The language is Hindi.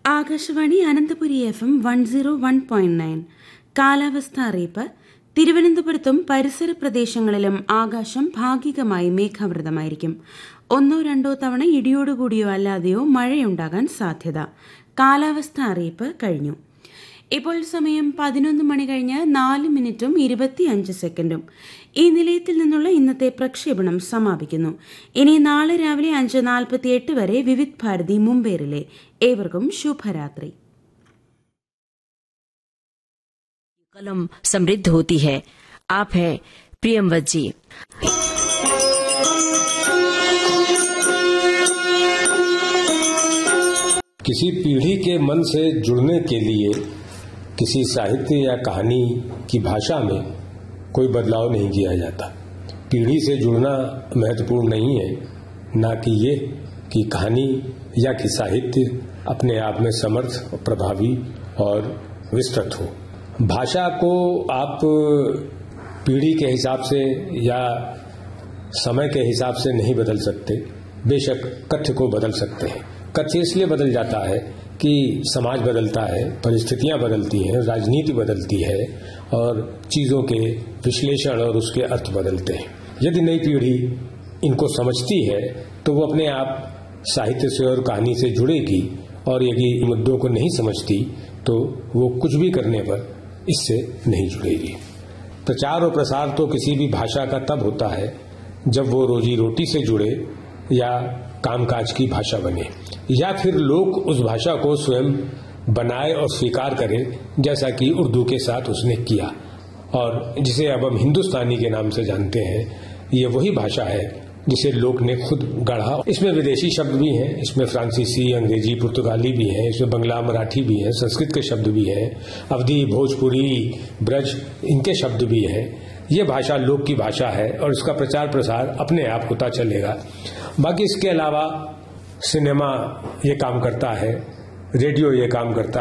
ആകാശവാണി അനന്തപുരി FM 101.9. കാലാവസ്ഥ അറിയിപ്പ്. തിരുവനന്തപുരത്തും പരിസര പ്രദേശങ്ങളിലും ആകാശം ഭാഗികമായി മേഘാവൃതമായിരിക്കും. 1-2 തവണ ഇടിയോടുകൂടിയോ അല്ലാതെയോ മഴയുണ്ടാകാൻ സാധ്യത. കാലാവസ്ഥ അറിയിപ്പ് കഴിഞ്ഞു. ഇപ്പോൾ സമയം 11 മണി കഴിഞ്ഞ് 4 മിനിറ്റും 25 സെക്കൻഡും. ഈ നിലയത്തിൽ നിന്നുള്ള ഇന്നത്തെ പ്രക്ഷേപണം സമാപിക്കുന്നു. ഇനി നാളെ രാവിലെ 5:48 വരെ വിവിധ് ഭാരതി മുംബൈയിലെ. ഏവർക്കും ശുഭരാത്രി. कलम समृद्ध होती है. आप हैं प्रियमवत जी. किसी पीढ़ी के मन से जुड़ने के लिए किसी साहित्य या कहानी की भाषा में कोई बदलाव नहीं किया जाता. पीढ़ी से जुड़ना महत्वपूर्ण नहीं है, ना कि ये कि कहानी या कि साहित्य अपने आप में समर्थ, प्रभावी और विस्तृत हो. भाषा को आप पीढ़ी के हिसाब से या समय के हिसाब से नहीं बदल सकते. बेशक कथ्य को बदल सकते हैं. कथ्य इसलिए बदल जाता है कि समाज बदलता है, परिस्थितियां बदलती हैं, राजनीति बदलती है और चीजों के विश्लेषण और उसके अर्थ बदलते हैं. यदि नई पीढ़ी इनको समझती है तो वो अपने आप साहित्य से और कहानी से जुड़ेगी, और यदि मुद्दों को नहीं समझती तो वो कुछ भी करने पर इससे नहीं जुड़ेगी. प्रचार और प्रसार तो किसी भी भाषा का तब होता है जब वो रोजी रोटी से जुड़े या कामकाज की भाषा बने, या फिर लोग उस भाषा को स्वयं बनाए और स्वीकार करें, जैसा कि उर्दू के साथ उसने किया और जिसे अब हम हिंदुस्तानी के नाम से जानते हैं. ये वही भाषा है जिसे लोक ने खुद गढ़ा. इसमें विदेशी शब्द भी हैं, इसमें फ्रांसीसी, अंग्रेजी, पुर्तगाली भी हैं, इसमें बंगला, मराठी भी हैं, संस्कृत के शब्द भी हैं, अवधी, भोजपुरी, ब्रज, इनके शब्द भी हैं. ये भाषा लोक की भाषा है और इसका प्रचार प्रसार अपने आप होता चलेगा. बाकी इसके अलावा सिनेमा ये काम करता है, रेडियो ये काम करता है.